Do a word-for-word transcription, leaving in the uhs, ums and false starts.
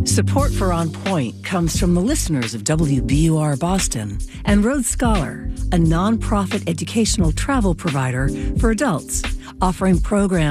Support for On Point comes from the listeners of W B U R Boston and Road Scholar, a nonprofit educational travel provider for adults, offering programs